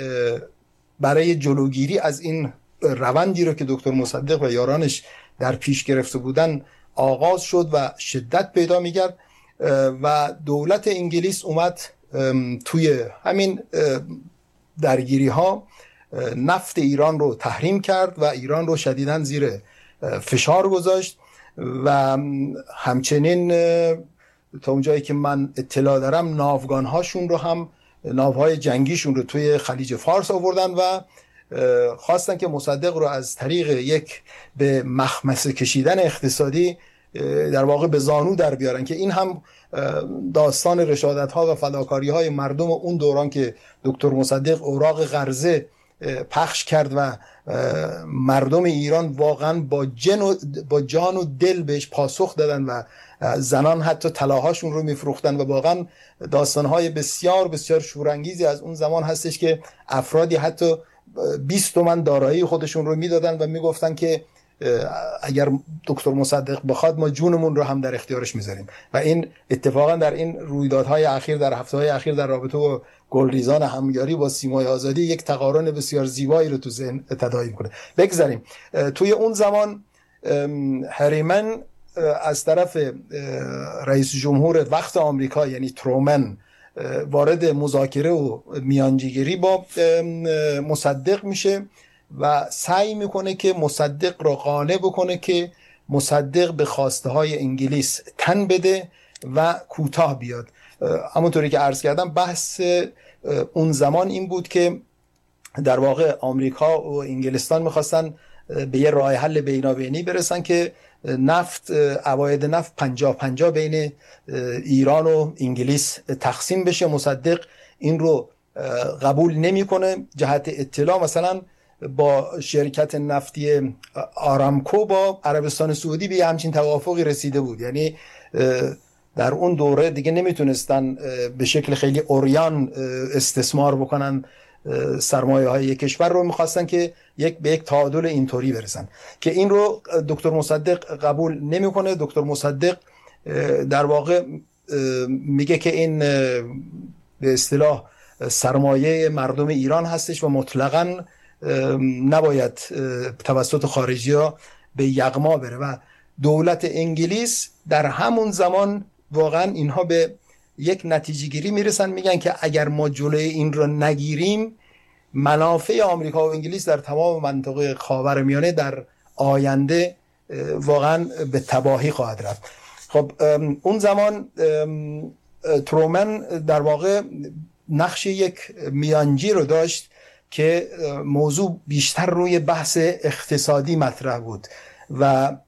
برای جلوگیری از این روندی رو که دکتر مصدق و یارانش در پیش گرفته بودن آغاز شد و شدت پیدا می‌کرد و دولت انگلیس اومد توی همین درگیری ها نفت ایران رو تحریم کرد و ایران رو شدیداً زیر فشار گذاشت و همچنین تا اونجایی که من اطلاع دارم ناوگان هاشون رو هم ناوهای جنگیشون رو توی خلیج فارس آوردن و خواستن که مصدق رو از طریق یک به مخمصه کشیدن اقتصادی در واقع به زانو در بیارن، که این هم داستان رشادت ها و فداکاری های مردم اون دوران که دکتر مصدق اوراق قرضه پخش کرد و مردم ایران واقعا با جن و با جان و دل بهش پاسخ دادن و زنان حتی طلاهاشون رو میفروختن و واقعا داستانهای بسیار بسیار شورانگیزی از اون زمان هستش که افرادی حتی بیست تومن دارایی خودشون رو میدادن و میگفتن که اگر دکتر مصدق بخواد ما جونمون رو هم در اختیارش میذاریم. و این اتفاقا در این رویدادهای اخیر در هفته‌های اخیر در رابطه با گلریزان همیاری با سیمای آزادی یک تقارن بسیار زیبایی رو تو ذهن تداعی میکنه. بگذاریم توی اون زمان هریمن از طرف رئیس جمهور وقت آمریکا یعنی ترومن وارد مذاکره و میانجیگری با مصدق میشه و سعی میکنه که مصدق رو قانع بکنه که مصدق به خواسته های انگلیس تن بده و کوتاه بیاد. همونطوری که عرض کردم بحث اون زمان این بود که در واقع آمریکا و انگلستان میخواستن به یه راه حل بینابینی برسن که نفت عواید نفت پنجاه پنجاه بین ایران و انگلیس تقسیم بشه. مصدق این رو قبول نمیکنه. جهت اطلاع مثلا با شرکت نفتی آرامکو با عربستان سعودی به همچین توافقی رسیده بود، یعنی در اون دوره دیگه نمیتونستن به شکل خیلی عریان استثمار بکنن سرمایه های کشور رو، میخواستن که یک به یک تعادل اینطوری برسن که این رو دکتر مصدق قبول نمیکنه. دکتر مصدق در واقع میگه که این به اصطلاح سرمایه مردم ایران هستش و مطلقاً نباید توسط خارجی ها به یغما بره و دولت انگلیس در همون زمان واقعا اینها به یک نتیجه گیری میرسن، میگن که اگر ما جلوی این رو نگیریم منافع آمریکا و انگلیس در تمام منطقه خاورمیانه در آینده واقعا به تباهی خواهد رفت. خب اون زمان ترومن در واقع نقش یک میانجی رو داشت که موضوع بیشتر روی بحث اقتصادی مطرح بود و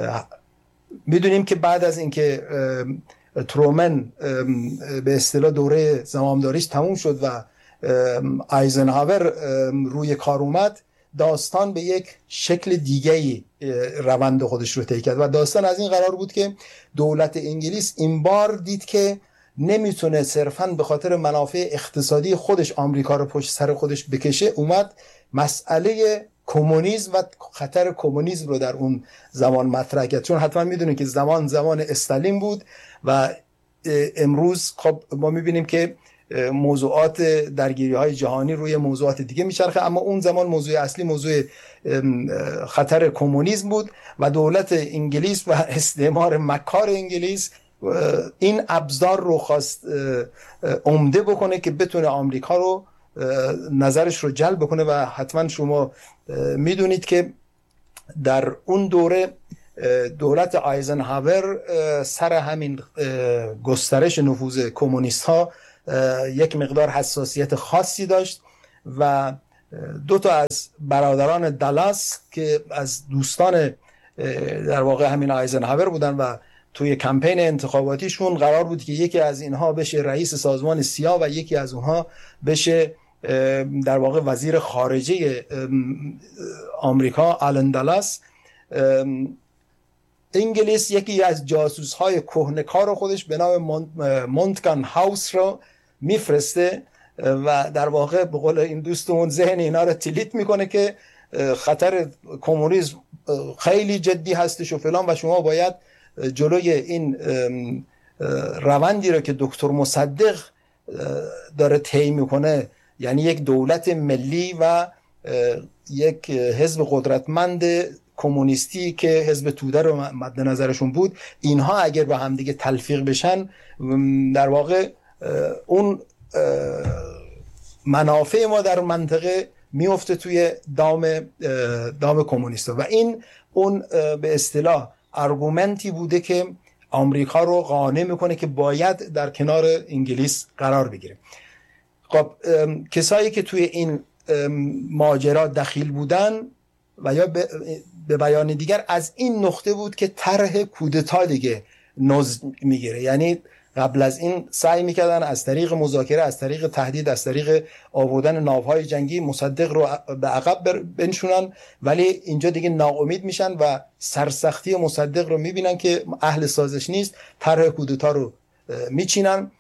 میدونیم که بعد از اینکه ترومن به اصطلاح دوره زمامداریش تموم شد و آیزنهاور روی کار اومد، داستان به یک شکل دیگه‌ای روند خودش رو طی کرد و داستان از این قرار بود که دولت انگلیس این بار دید که نمیتونه صرفاً به خاطر منافع اقتصادی خودش آمریکا رو پشت سر خودش بکشه، اومد مسئله کمونیسم و خطر کمونیسم رو در اون زمان مطرح کرد. چون حتما میدونید که زمان زمان استالین بود و امروز خب ما میبینیم که موضوعات درگیری های جهانی روی موضوعات دیگه میچرخه، اما اون زمان موضوع اصلی موضوع خطر کمونیسم بود و دولت انگلیس و استعمار مکار انگلیس این ابزار رو خواست عمده بکنه که بتونه آمریکا رو نظرش رو جلب بکنه. و حتما شما میدونید که در اون دوره دولت آیزنهاور سر همین گسترش نفوذ کمونیست ها یک مقدار حساسیت خاصی داشت و دو تا از برادران دالاس که از دوستان در واقع همین آیزنهاور بودن و توی کمپین انتخاباتیشون قرار بود که یکی از اینها بشه رئیس سازمان سیا و یکی از اونها بشه در واقع وزیر خارجه آمریکا، آلن دالاس. انگلیس یکی از جاسوس‌های کهنه‌کار خودش به نام مونتگان هاوس رو میفرسته و در واقع به قول این دوستمون ذهن اینا رو تلیت میکنه که خطر کمونیسم خیلی جدی هستش و فلان و شما باید جلوی این روندی رو که دکتر مصدق داره طی میکنه، یعنی یک دولت ملی و یک حزب قدرتمند کمونیستی که حزب توده رو مد نظرشون بود، اینها اگر با هم دیگه تلفیق بشن در واقع اون منافع ما در منطقه میفته توی دام دام کمونیستا و این اون به اصطلاح ارگومنتی بوده که آمریکا رو قانع میکنه که باید در کنار انگلیس قرار بگیره. خب کسایی که توی این ماجرا دخیل بودن و یا به بیان دیگر از این نقطه بود که طرح کودتا دیگه نوز میگیره، یعنی قبل از این سعی میکردن از طریق مذاکره، از طریق تهدید، از طریق آوردن ناوهای جنگی مصدق رو به عقب بنشونن، ولی اینجا دیگه ناامید میشن و سرسختی مصدق رو میبینن که اهل سازش نیست، طرح کودتا رو میچینن.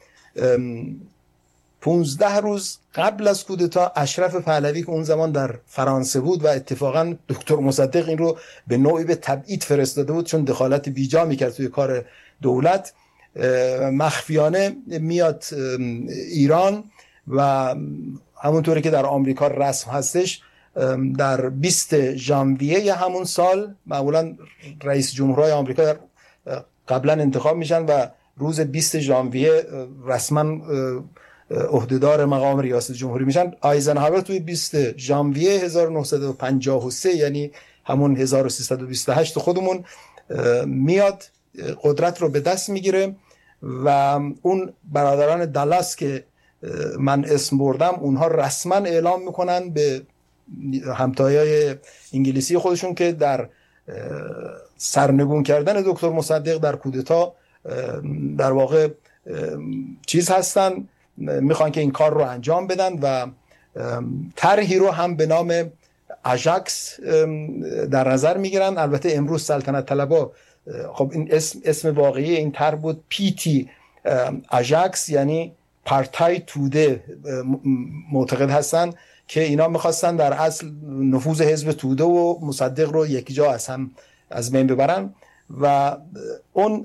پونزده روز قبل از کودتا اشرف پهلوی که اون زمان در فرانسه بود و اتفاقا دکتر مصدق این رو به نوعی به تبعید فرستاده بود چون دخالت بیجا میکرد توی کار دولت، مخفیانه میاد ایران و همونطوری که در آمریکا رسم هستش در بیست ژانویه همون سال معمولا رئیس جمهورهای آمریکا قبلا انتخاب میشن و روز بیست ژانویه رسما عهدهدار مقام ریاست جمهوری میشن. آیزنهاور توی بیست ژانویه هزار و نهصد و پنجاه و سه یعنی همون هزار و سیصد و بیست و هشت خودمون میاد قدرت رو به دست میگیره و اون برادران دالاس که من اسم بردم اونها رسما اعلام میکنن به همتایای انگلیسی خودشون که در سرنگون کردن دکتر مصدق در کودتا در واقع چیز هستن، میخوان که این کار رو انجام بدن و طرحی رو هم به نام آژاکس در نظر میگیرن. البته امروز سلطنت طلبا خب این اسم اسم واقعی این طرح بود پی تی آژاکس، یعنی پارتای توده معتقد هستن که اینا میخواستن در اصل نفوذ حزب توده و مصدق رو یکی جا از هم از بین ببرن و اون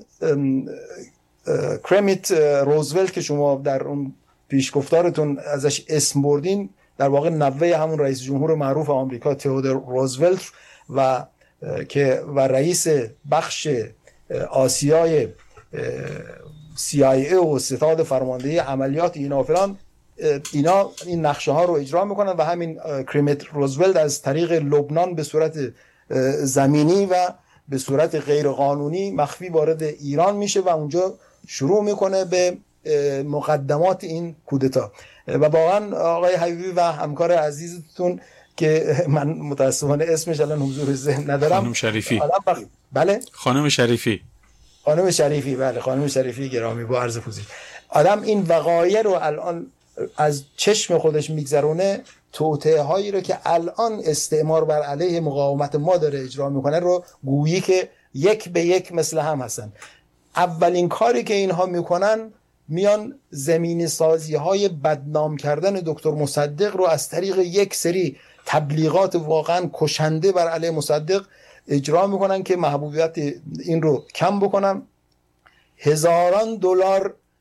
کرمیت روزولت که شما در اون پیشگفتارتون ازش اسم بردین در واقع نوه همون رئیس جمهور معروف آمریکا تئودور روزولت و که و رئیس بخش آسیای سی آی ای و ستاد فرماندهی عملیات اینا و فلان، اینا این نقشه ها رو اجرا میکنن و همین کرمیت روزولت از طریق لبنان به صورت زمینی و به صورت غیر قانونی مخفی وارد ایران میشه و اونجا شروع میکنه به مقدمات این کودتا. و واقعا آقای حبیبی و همکار عزیزتون که من متاسفانه اسمش الان حضور ذهن ندارم، خانم شریفی. بله خانم شریفی خانم شریفی بله خانم شریفی گرامی با عرض پوزش. آدم این وقایع رو الان از چشم خودش میگذرونه، توطئه هایی رو که الان استعمار بر علیه مقاومت ما داره اجرا میکنه رو گویی که یک به یک مثل هم هستن. اولین کاری که اینها میکنن میان زمین سازی های بدنام کردن دکتر مصدق رو از طریق یک سری تبلیغات واقعا کشنده بر علیه مصدق اجرا میکنن که محبوبیت این رو کم بکنن. هزاران دلار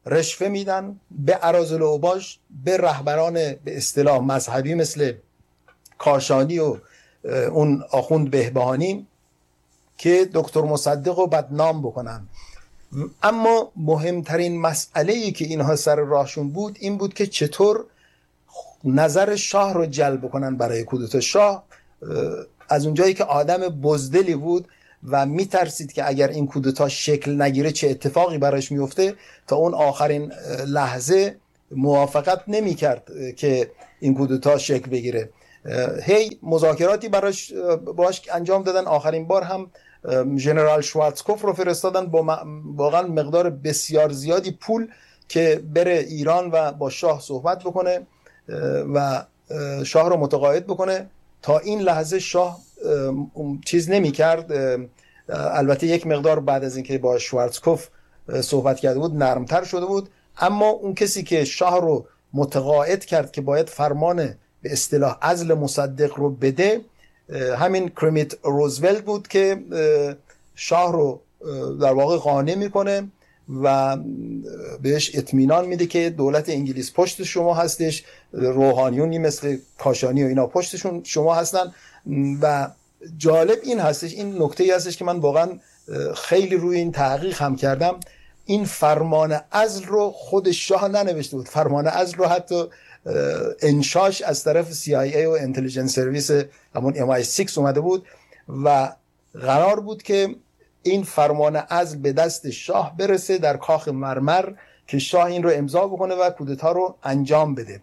رشوه میدن به اراذل اوباش، به رهبران به اصطلاح مذهبی مثل کاشانی و اون آخوند بهبهانی که دکتر مصدق رو بدنام بکنن. اما مهمترین مسئله‌ای که اینها سر راهشون بود این بود که چطور نظر شاه رو جلب کنن برای کودتا. شاه از اونجایی که آدم بزدلی بود و میترسید که اگر این کودتا شکل نگیره چه اتفاقی براش میفته، تا اون آخرین لحظه موافقت نمیکرد که این کودتا شکل بگیره. هی مذاکراتی براش باش انجام دادن. آخرین بار هم ژنرال شوارتزکوف رو فرستادن با واقعا مقدار بسیار زیادی پول که بره ایران و با شاه صحبت بکنه و شاه رو متقاعد بکنه. تا این لحظه شاه چیز نمی کرد. البته یک مقدار بعد از اینکه با شوارتزکوف صحبت کرده بود نرمتر شده بود، اما اون کسی که شاه رو متقاعد کرد که باید فرمان به اصطلاح عزل مصدق رو بده همین کرمیت روزولت بود که شاه رو در واقع قانع میکنه و بهش اطمینان میده که دولت انگلیس پشت شما هستش، روحانیونی مثل کاشانی و اینا پشتشون شما هستن. و جالب این هستش، این نکته هستش که من واقعا خیلی روی این تحقیق هم کردم، این فرمان عزل رو خود شاه ننوشته بود. فرمان عزل رو حتی انشاش از طرف سی آی ای و اینتلیجنس سرویس همون ام آی سیکس اومده بود و قرار بود که این فرمان عزل به دست شاه برسه در کاخ مرمر که شاه این رو امضا بکنه و کودتا رو انجام بده.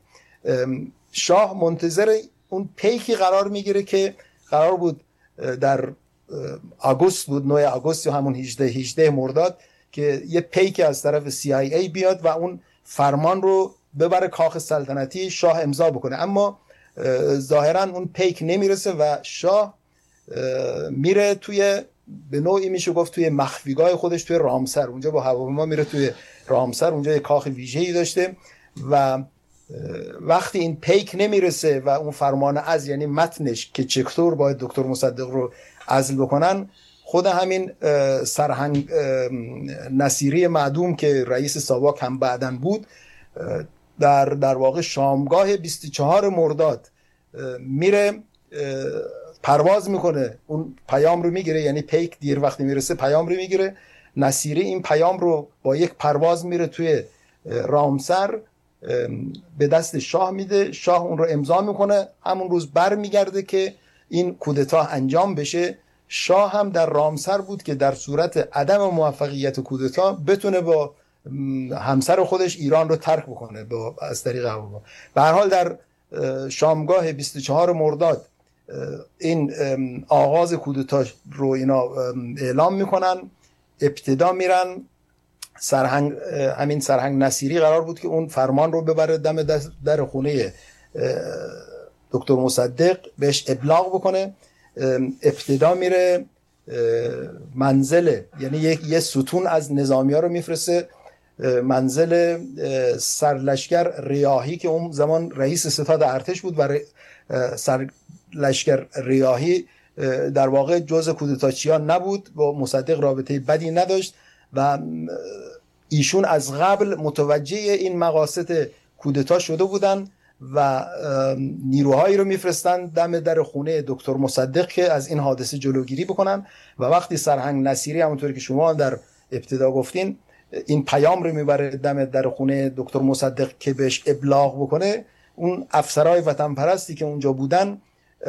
شاه منتظر اون پیکی قرار میگیره که قرار بود در آگوست بود، نه آگوست یا همون هجده هجده مرداد که یه پیک از طرف سی آی ای بیاد و اون فرمان رو ببره کاخ سلطنتی شاه امضا بکنه. اما ظاهرا اون پیک نمیرسه و شاه میره توی، به نوعی میشه گفت توی مخفیگاه خودش توی رامسر، اونجا با هواپیما میره توی رامسر، اونجا یه کاخ ویژه‌ای داشته و وقتی این پیک نمیرسه و اون فرمان عزل یعنی متنش که چطور باید دکتر مصدق رو عزل بکنن، خود همین سرهنگ نصیری معدوم که رئیس ساواک هم بعدن بود در در واقع شامگاه بیست و چهارم مرداد میره پرواز میکنه، اون پیام رو میگیره، یعنی پیک دیر وقتی میرسه پیام رو میگیره. نصیری این پیام رو با یک پرواز میره توی رامسر به دست شاه میده، شاه اون رو امضا میکنه، همون روز بر میگرده که این کودتا انجام بشه. شاه هم در رامسر بود که در صورت عدم موفقیت کودتا بتونه با همسر خودش ایران رو ترک بکنه با از طریق هواپیما. به هر حال در شامگاه بیست و چهارم مرداد این آغاز کودتا رو اینا اعلام میکنن. ابتدا میرن سرهنگ، همین سرهنگ نصیری قرار بود که اون فرمان رو ببره دم در خونه دکتر مصدق بهش ابلاغ بکنه. ابتدا میره منزل، یعنی یک یه ستون از نظامی‌ها رو میفرسته منزل سرلشکر ریاحی که اون زمان رئیس ستاد ارتش بود و سرلشکر ریاحی در واقع جزء کودتاچیان نبود، با مصدق رابطه بدی نداشت و ایشون از قبل متوجه این مقاصد کودتا شده بودن و نیروهایی رو میفرستن دم در خونه دکتر مصدق که از این حادثه جلوگیری بکنن. و وقتی سرهنگ نصیری همونطوری که شما در ابتدا گفتین این پیام رو میبره دم در خونه دکتر مصدق که بهش ابلاغ بکنه، اون افسرهای وطن پرستی که اونجا بودن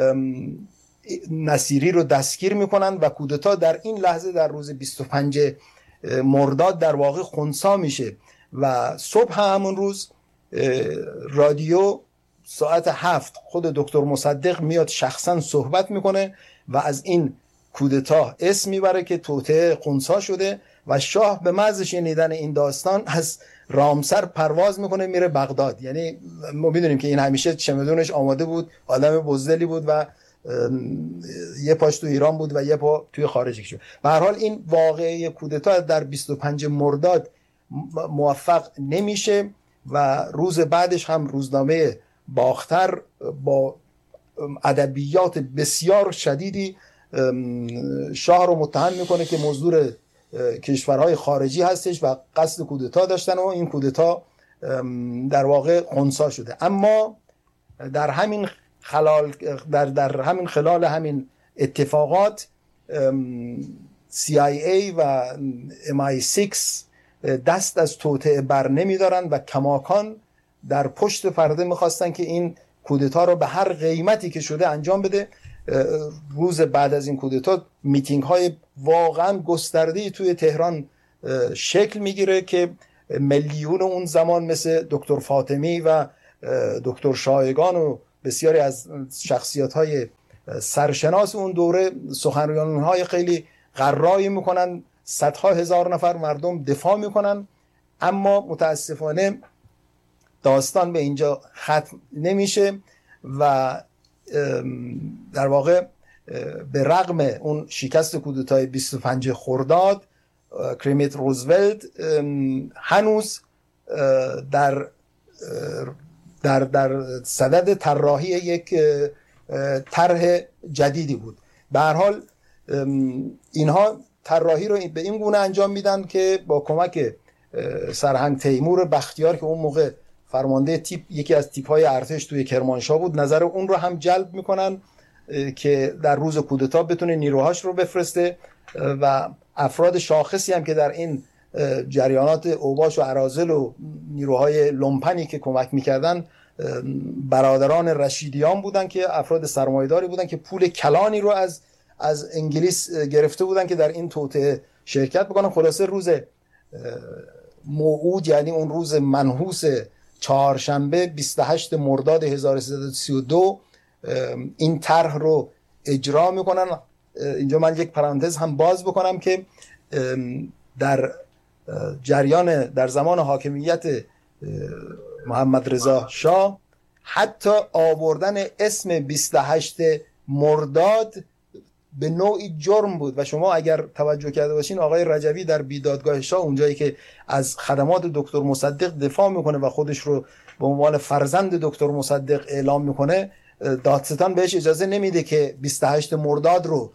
نصیری رو دستگیر میکنن و کودتا در این لحظه در روز بیست و پنجم مرداد در واقع خنثی میشه و صبح همون روز رادیو ساعت هفت خود دکتر مصدق میاد شخصا صحبت میکنه و از این کودتا اسم میبره که توطئه خنثی شده و شاه به محض شنیدن این داستان از رامسر پرواز میکنه میره بغداد. یعنی ما میدونیم که این همیشه چمدونش آماده بود، آدم بزدلی بود و یه پاش تو ایران بود و یه پا توی خارج شد. به هر حال این واقعه کودتا در بیست و پنجم مرداد موفق نمیشه و روز بعدش هم روزنامه باختر با ادبیات بسیار شدیدی شاه رو متهم میکنه که مزدور کشورهای خارجی هستش و قصد کودتا داشتن و این کودتا در واقع خنثی شده. اما در همین خلال در در همین خلال همین اتفاقات سی آی ای و ام آی سیکس دست از توطئه بر نمیدارن و کماکان در پشت پرده میخواستن که این کودتا رو به هر قیمتی که شده انجام بده. روز بعد از این کودتا میتینگ های واقعا گسترده‌ای توی تهران شکل میگیره که میلیون اون زمان مثل دکتر فاطمی و دکتر شایگان و بسیاری از شخصیت های سرشناس اون دوره سخنرانی های خیلی قرایی میکنن، صدها هزار نفر مردم دفاع میکنن. اما متاسفانه داستان به اینجا ختم نمیشه و در واقع به رغم اون شکست کودتای بیست و پنج خرداد کرمیت روزولت هنوز در در در صدد طراحی یک طرح جدیدی بود. به هر حال اینها طراحی رو به این گونه انجام میدن که با کمک سرهنگ تیمور بختیار که اون موقع فرمانده تیپ یکی از تیپ‌های ارتش توی کرمانشاه بود، نظر اون رو هم جلب میکنن که در روز کودتا بتونه نیروهاش رو بفرسته و افراد شاخصی هم که در این جریانات اوباش و اراذل و نیروهای لومپنی که کمک میکردن برادران رشیدیان بودن که افراد سرمایه‌داری بودن که پول کلانی رو از از انگلیس گرفته بودن که در این توطئه شرکت بکنن. خلاصه روز موعود، یعنی اون روز منحوس چهارشنبه بیست و هشت مرداد هزار و سیصد و سی و دو این طرح رو اجرا میکنن. اینجا من یک پرانتز هم باز بکنم که در جریان در زمان حاکمیت محمد رضا شاه حتی آوردن اسم بیست و هشت مرداد به نوعی جرم بود و شما اگر توجه کرده باشین آقای رجوی در بیدادگاه شاه اونجایی که از خدمات دکتر مصدق دفاع میکنه و خودش رو به عنوان فرزند دکتر مصدق اعلام میکنه، دادستان بهش اجازه نمیده که بیست و هشت مرداد رو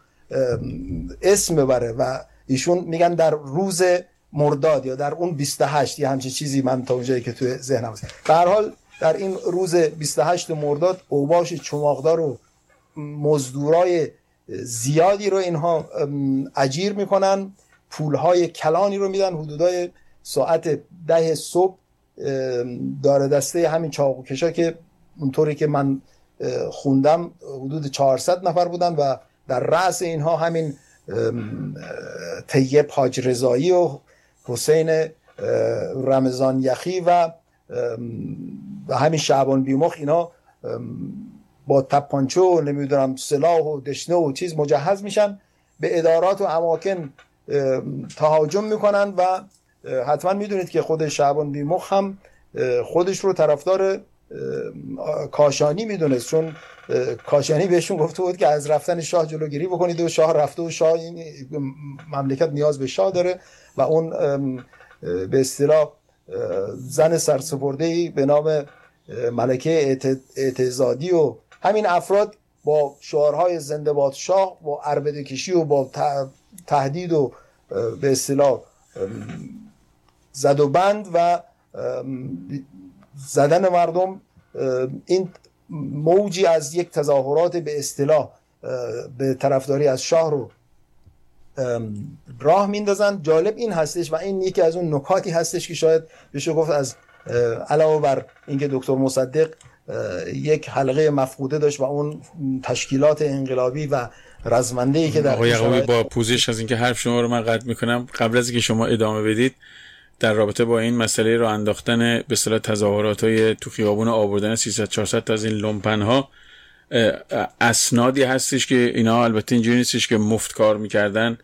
اسم ببره و ایشون میگن در روز مرداد یا در اون بیست و هشت یا همچین چیزی، من تا اونجایی که توی ذهنم هست. به هر حال در این روز بیست و هشت مرداد اوباش چماقدار و مزدورای زیادی رو اینها اجیر میکنن، پولهای کلانی رو میدن. حدودای ساعت ده صبح داره دسته همین چاقوکشا که اونطوری که من خوندم حدود چهارصد نفر بودن و در رأس اینها همین طیب حاج رضایی و حسین رمضان یخی و و همین شعبان بیمخ، اینا با تپانچه و نمیدونم سلاح و دشنه و چیز مجهز میشن، به ادارات و اماکن تهاجم میکنن و حتما میدونید که خود شعبان بیمخ هم خودش رو طرفدار کاشانی میدونست، چون کاشانی بهشون گفته بود که از رفتن شاه جلوگیری بکنید و شاه رفته و شاه این مملکت نیاز به شاه داره و اون به اصطلاح زن سرسپرده‌ای به نام ملکه اعتزادی و همین افراد با شعارهای زنده باد شاه، با عربده کشی و با تهدید و به اصطلاح زد و بند و زدن مردم، این موجی از یک تظاهرات به اصطلاح به طرفداری از شاه رو راه میندازن. جالب این هستش و این یکی از اون نکاتی هستش که شاید بشه گفت از علاوه بر اینکه دکتر مصدق یک حلقه مفقوده داشت و اون تشکیلات انقلابی و رزمنده‌ای که در آقای یعقوبی با پوزش از اینکه حرف شما رو من قطع میکنم، قبل از اینکه شما ادامه بدید، در رابطه با این مسئله راه انداختن به اصطلاح تظاهرات‌های تو خیابون آوردن سیصد چهارصد تا از این لومپن‌ها، اسنادی هستش که اینا البته اینجوری نیستش که مفت کار میکردن،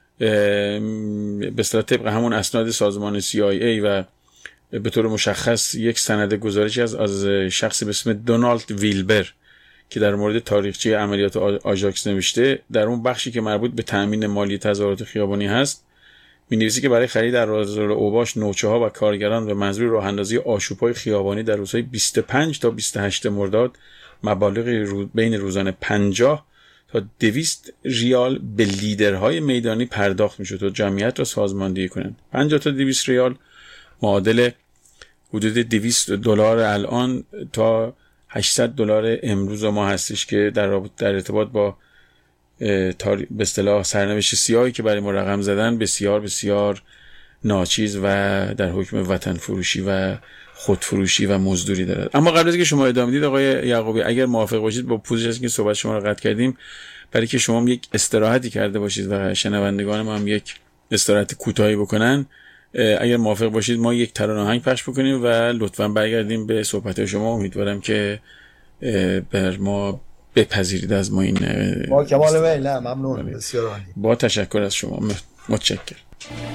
به اصطلاح طبق همون اسناد سازمان سی آی ای و به طور مشخص یک سند گزارشی از از شخصی به اسم دونالد ویلبر که در مورد تاریخچه عملیات آژاکس نوشته، در اون بخشی که مربوط به تأمین مالی تظاهرات خیابانی هست می‌نویسه که برای خرید اراذل اوباش نوچه‌ها و کارگران و منظور راه اندازی آشوب‌های خیابانی در روزهای بیست و پنج تا بیست و هشت مرداد مبالغ رو بین روزانه پنجاه تا دویست ریال به لیدرهای میدانی پرداخت میشد تا جمعیت را سازماندهی کنند. پنجاه تا دویست ریال معادل حدود دویست دلار الان تا هشتصد دلار امروز ما هستش که در در ارتباط با به اصطلاح سرنوشت سیاهی که برای ما رقم زدن بسیار بسیار ناچیز و در حکم وطن فروشی و خودفروشی و مزدوری دارد. اما قبل از اینکه شما ادامه بدید آقای یعقوبی، اگر موافق باشید با پوزش که صحبت شما رو قطع کردیم، برای که شما یک استراحتی کرده باشید و شنوندگان ما هم یک استراحت کوتاهی بکنن، اگر موافق باشید ما یک ترانه آهنگ پخش بکنیم و لطفاً برگردیم به صحبت شما. امیدوارم که بر ما بپذیرید از ما این با کمال میل. ممنون، بسیار عالی. با تشکر از شما، متشکرم.